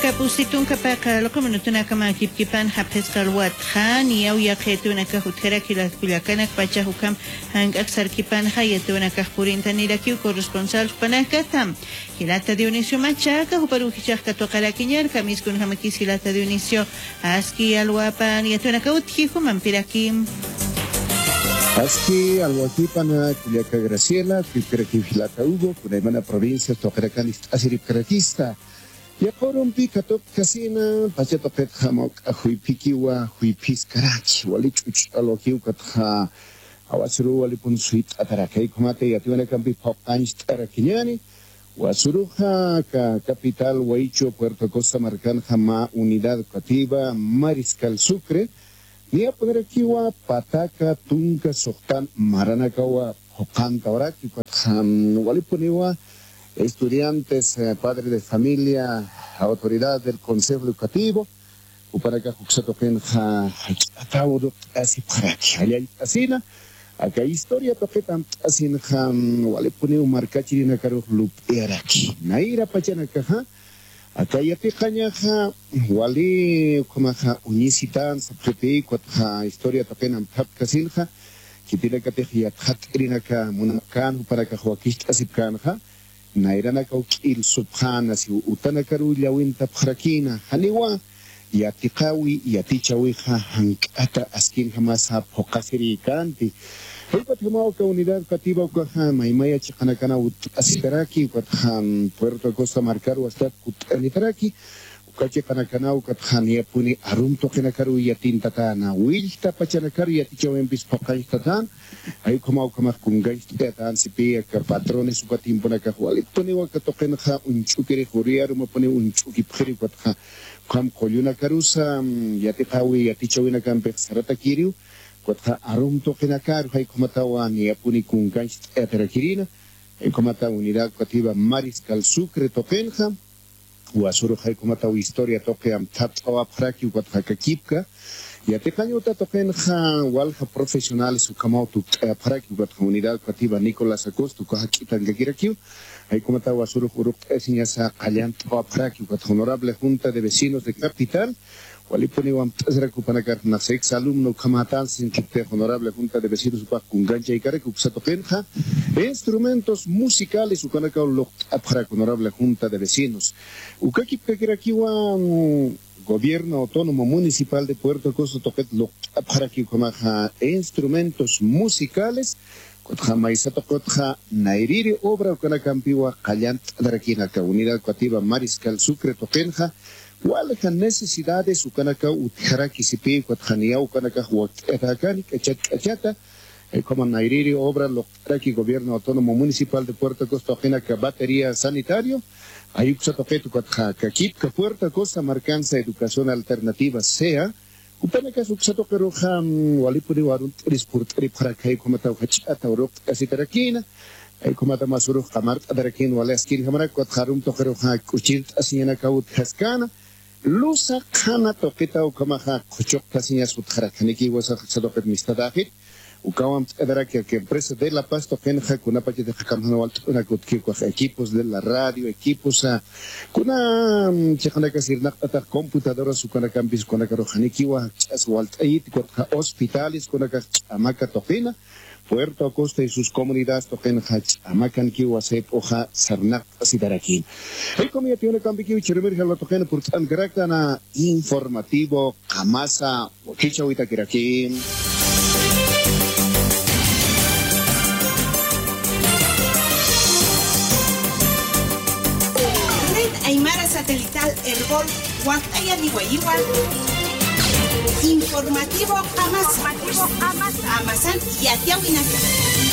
كابوستون كباق لكم نتنا كما كيبان حبس قلوات خان يو يقيتون كهوتكرا كلا كانك بچه حكم هنگ اكثر كيبان خيتون كخورين تاني لكيو كورسبونسال فناكتم كلاتا ديونيسيو ماتشا كهوبرو كيشاك كتوقلا كينير كميسكون همكيس كلاتا ديونيسيو اسكي الوابان يتون كهوتكيكو ممبراكيم Aski alwakipana kuliaka Graciela, kipiraki filata Hugo, kunaimana provincia tokerakani asiripkarakista. Ya korumpi katok kasina, pacha toket hamok ahuipikiwa, huipis karachi, walichuch alokiu katha awasuru walipun suit atarakai kumate yatiwana kampi pokanist arakinyani. Wasuruja ka capital Huaycho, Puerto Costa Marcan, Jama, Unidad Cativa, Mariscal Sucre. Nia poner aquí wa pataka tunka soktan maranakawa hokanta oraki waliponiwa estudiantes, padres de familia, autoridad del consejo educativo para que juxato penja ataudo así para que haya asina acá historia toquetan asin waliponiwa marcachi na karo lup eraki naira pachana kaha acá ya te cañaja, wali como ja unisitan, sapete, cuatro historia tapenan tapcasilja, que tiene que te ya tatrinaka munakan para que joaquist asipkanja, nairanaka ukil subhana si utanakaru lawin taprakina, haniwa, ya tikawi, ya tichawija, hankata askin jamás a pokasiri kanti. Hoy patrimonio que unidad cativa que maimaya chicanacana asitaraki que Puerto Costa marcar o hasta kutanitaraki ukache kanakana ukatania puni arum tokenakaru yatin tatana wilta pachanakaru yatichawen bis pokay tatan ay como kungai tatan sipi que patrones ukatimpo na kahuali puni wa katokenha unchukiri huriar mo puni unchuki phiri katha kam koluna karusa yatikawi yatichawena kampe sarata kiriu Kota arum tokenakar, hay como tawan y apuni con ganch eterakirina, hay como ta unidad cativa Mariscal Sucre tokenja, o asuro hay como ta historia toque am tatwa praki kota kakipka, y atecaño ta tokenja walja profesional su kamau tu praki kota unidad cativa Nicolás Acosta, ko hakitan gakirakiu, hay como ta asuro uruk esinyasa kalyan toa praki kota honorable junta de vecinos de capital. Waliponiwam recupanakar na sex alumno kamatan sin que honorable junta de vecinos pa kungancha y care kupsatokenja instrumentos musicales ukanaka lo para honorable junta de vecinos ukaki pekirakiwa gobierno autónomo municipal de Puerto Costa toquet lo para que kamaja instrumentos musicales kotja maisato kotja nairiri obra ukanaka ampiwa kallant darakina ka unidad cativa Mariscal Sucre tokenja Walaka necesidades ukanaka utjaraki sipi kuatjania ukanaka huatakani kachata como Nairiri obra lo traki gobierno autónomo municipal de Puerto Costa ukanaka batería sanitario ahí kusatoketu kuatjaka kip ka Puerto Costa marcanza educación alternativa sea ukanaka suksatokeruja walipuri warun trispurtri para que como ta hachata urok asitarakina ay como ta masuru kamar adarakin wala skin kamara kuatjarum tokeruja kuchit asiana kaut haskana Lusa kana toqueta o kamaja kuchok kasiñas utjarakaniki wasa sadopet mistadahit ukawam edara que empresa de La Paz tokenja kuna pache de jakamano alto una kutkiko equipos de la radio equipos kuna chekana kasirnak ata computadoras ukana campus kuna karojaniki wa aswalt ait kotja hospitales kuna ka amaka tokena Puerto Costa y sus comunidades toquen hach amakan ki wasep oja sarnak asidarakin. El comité tiene cambio que chirmir la toquen por tan grakana informativo kamasa kichawita kirakin. Red Aymara Satelital Herbol Huacaya Nihuayiguan. Informativo Amazon y Atiawinaka.